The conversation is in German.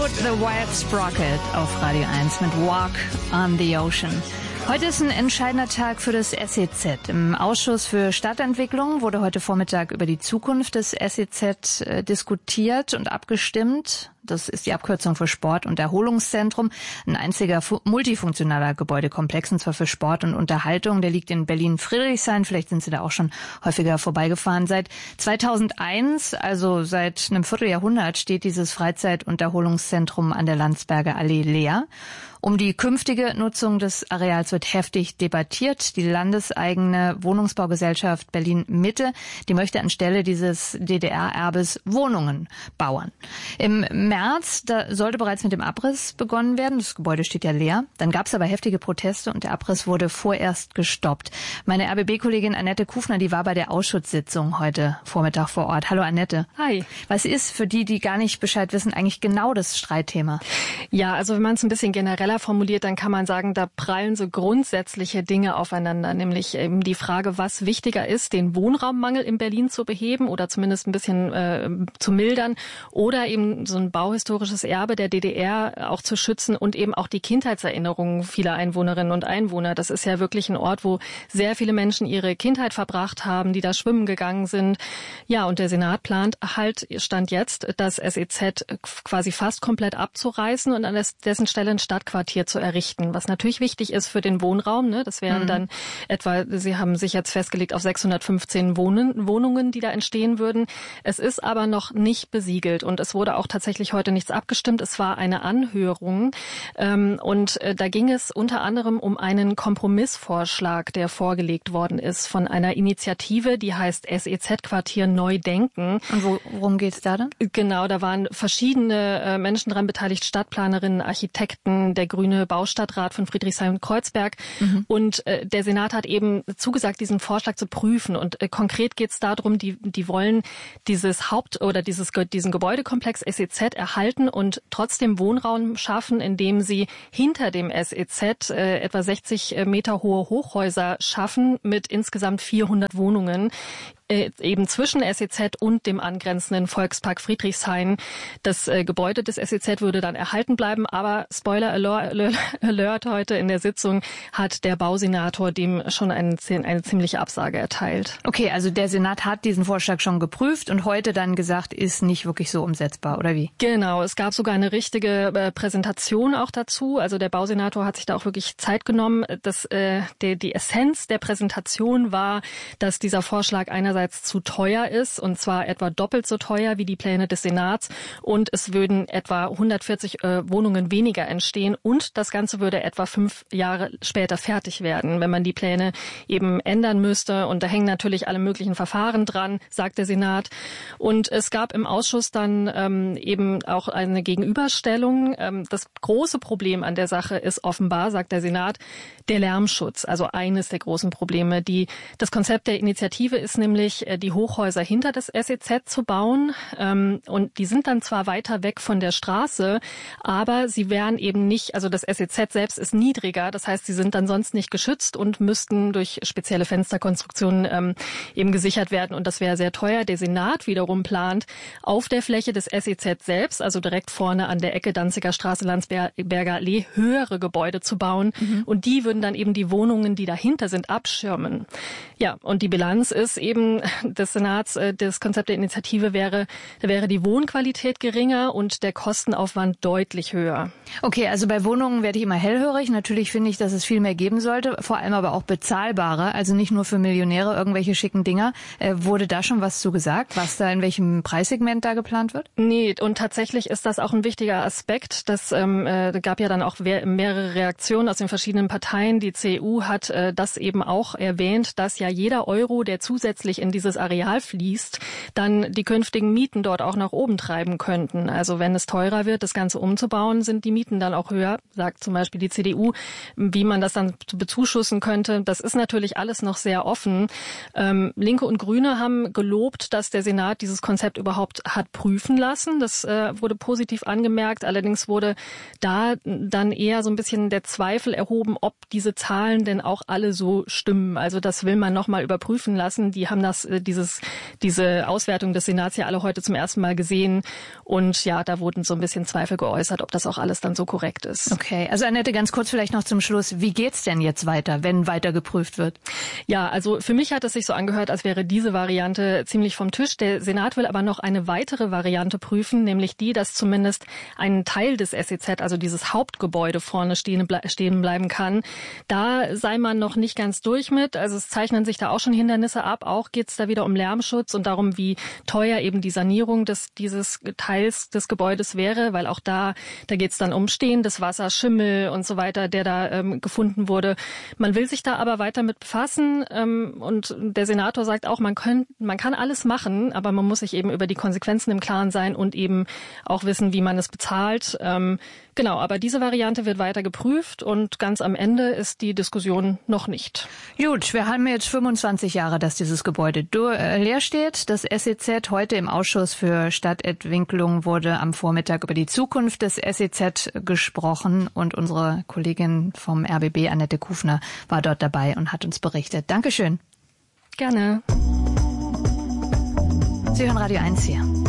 Fleetwood, The Wild Sprocket auf Radio 1 mit Walk on the Ocean. Heute ist ein entscheidender Tag für das SEZ. Im Ausschuss für Stadtentwicklung wurde heute Vormittag über die Zukunft des SEZ diskutiert und abgestimmt. Das ist die Abkürzung für Sport- und Erholungszentrum. Ein einziger multifunktionaler Gebäudekomplex, und zwar für Sport und Unterhaltung. Der liegt in Berlin-Friedrichshain. Vielleicht sind Sie da auch schon häufiger vorbeigefahren. Seit 2001, also seit einem Vierteljahrhundert, steht dieses Freizeit- und Erholungszentrum an der Landsberger Allee leer. Um die künftige Nutzung des Areals wird heftig debattiert. Die landeseigene Wohnungsbaugesellschaft Berlin-Mitte, die möchte anstelle dieses DDR-Erbes Wohnungen bauen. Im März, da sollte bereits mit dem Abriss begonnen werden. Das Gebäude steht ja leer. Dann gab es aber heftige Proteste und der Abriss wurde vorerst gestoppt. Meine RBB-Kollegin Annette Kufner, die war bei der Ausschusssitzung heute Vormittag vor Ort. Hallo Annette. Hi. Was ist für die gar nicht Bescheid wissen, eigentlich genau das Streitthema? Ja, also wenn man es ein bisschen genereller formuliert, dann kann man sagen, da prallen so grundsätzliche Dinge aufeinander, nämlich eben die Frage, was wichtiger ist, den Wohnraummangel in Berlin zu beheben oder zumindest ein bisschen zu mildern oder eben so ein bauhistorisches Erbe der DDR auch zu schützen und eben auch die Kindheitserinnerungen vieler Einwohnerinnen und Einwohner. Das ist ja wirklich ein Ort, wo sehr viele Menschen ihre Kindheit verbracht haben, die da schwimmen gegangen sind. Ja, und der Senat plant halt, Stand jetzt, das SEZ quasi fast komplett abzureißen und an dessen Stelle ein Stadtquartier zu errichten, was natürlich wichtig ist für den Wohnraum. Ne? Das wären dann etwa, Sie haben sich jetzt festgelegt auf 615 Wohnungen, die da entstehen würden. Es ist aber noch nicht besiegelt und es wurde auch tatsächlich heute nichts abgestimmt. Es war eine Anhörung und da ging es unter anderem um einen Kompromissvorschlag, der vorgelegt worden ist von einer Initiative, die heißt SEZ-Quartier Neu Denken. Und worum geht's da dann? Genau, da waren verschiedene Menschen dran beteiligt, Stadtplanerinnen, Architekten, der grüne Baustadtrat von Friedrichshain-Kreuzberg. Und der Senat hat eben zugesagt, diesen Vorschlag zu prüfen. Und konkret geht es darum, die wollen diesen Gebäudekomplex SEZ erhalten und trotzdem Wohnraum schaffen, indem sie hinter dem SEZ etwa 60 Meter hohe Hochhäuser schaffen mit insgesamt 400 Wohnungen. Eben zwischen SEZ und dem angrenzenden Volkspark Friedrichshain. Das Gebäude des SEZ würde dann erhalten bleiben, aber Spoiler Alert, heute in der Sitzung hat der Bausenator dem schon eine ziemliche Absage erteilt. Okay, also der Senat hat diesen Vorschlag schon geprüft und heute dann gesagt, ist nicht wirklich so umsetzbar, oder wie? Genau, es gab sogar eine richtige Präsentation auch dazu. Also der Bausenator hat sich da auch wirklich Zeit genommen. Die Essenz der Präsentation war, dass dieser Vorschlag einerseits zu teuer ist, und zwar etwa doppelt so teuer wie die Pläne des Senats, und es würden etwa 140 Wohnungen weniger entstehen und das Ganze würde etwa 5 Jahre später fertig werden, wenn man die Pläne eben ändern müsste, und da hängen natürlich alle möglichen Verfahren dran, sagt der Senat. Und es gab im Ausschuss dann eben auch eine Gegenüberstellung. Das große Problem an der Sache ist offenbar, sagt der Senat, der Lärmschutz, also eines der großen Probleme. Das Konzept der Initiative ist nämlich, die Hochhäuser hinter das SEZ zu bauen. Und die sind dann zwar weiter weg von der Straße, aber sie wären eben nicht, also das SEZ selbst ist niedriger, das heißt, sie sind dann sonst nicht geschützt und müssten durch spezielle Fensterkonstruktionen eben gesichert werden, und das wäre sehr teuer. Der Senat wiederum plant, auf der Fläche des SEZ selbst, also direkt vorne an der Ecke Danziger Straße, Landsberger Allee, höhere Gebäude zu bauen, und die würden dann eben die Wohnungen, die dahinter sind, abschirmen. Ja, und die Bilanz ist eben des Senats, das Konzept der Initiative wäre die Wohnqualität geringer und der Kostenaufwand deutlich höher. Okay, also bei Wohnungen werde ich immer hellhörig. Natürlich finde ich, dass es viel mehr geben sollte, vor allem aber auch bezahlbare, also nicht nur für Millionäre irgendwelche schicken Dinger. Wurde da schon was zu gesagt, was da in welchem Preissegment da geplant wird? Nee, und tatsächlich ist das auch ein wichtiger Aspekt. Das gab ja dann auch mehrere Reaktionen aus den verschiedenen Parteien. Die CDU hat das eben auch erwähnt, dass ja jeder Euro, der zusätzlich in dieses Areal fließt, dann die künftigen Mieten dort auch nach oben treiben könnten. Also wenn es teurer wird, das Ganze umzubauen, sind die Mieten dann auch höher, sagt zum Beispiel die CDU. Wie man das dann bezuschussen könnte, das ist natürlich alles noch sehr offen. Linke und Grüne haben gelobt, dass der Senat dieses Konzept überhaupt hat prüfen lassen. Das wurde positiv angemerkt. Allerdings wurde da dann eher so ein bisschen der Zweifel erhoben, ob diese Zahlen denn auch alle so stimmen. Also das will man nochmal überprüfen lassen. Die haben diese Auswertung des Senats ja alle heute zum ersten Mal gesehen. Und ja, da wurden so ein bisschen Zweifel geäußert, ob das auch alles dann so korrekt ist. Okay, also Annette, ganz kurz vielleicht noch zum Schluss. Wie geht's denn jetzt weiter, wenn weiter geprüft wird? Ja, also für mich hat es sich so angehört, als wäre diese Variante ziemlich vom Tisch. Der Senat will aber noch eine weitere Variante prüfen, nämlich die, dass zumindest ein Teil des SEZ, also dieses Hauptgebäude vorne stehen bleiben kann. Da sei man noch nicht ganz durch mit. Also es zeichnen sich da auch schon Hindernisse ab. Auch geht es da wieder um Lärmschutz und darum, wie teuer eben die Sanierung dieses Teils des Gebäudes wäre, weil auch da geht es dann um stehendes Wasser, Schimmel und so weiter, der da gefunden wurde. Man will sich da aber weiter mit befassen und der Senator sagt auch, man kann alles machen, aber man muss sich eben über die Konsequenzen im Klaren sein und eben auch wissen, wie man es bezahlt. Genau, aber diese Variante wird weiter geprüft und ganz am Ende ist die Diskussion noch nicht. Gut, wir haben jetzt 25 Jahre, dass dieses Gebäude leer steht. Das SEZ heute im Ausschuss für Stadtentwicklung wurde am Vormittag über die Zukunft des SEZ gesprochen und unsere Kollegin vom RBB, Annette Kufner, war dort dabei und hat uns berichtet. Dankeschön. Gerne. Sie hören Radio 1 hier.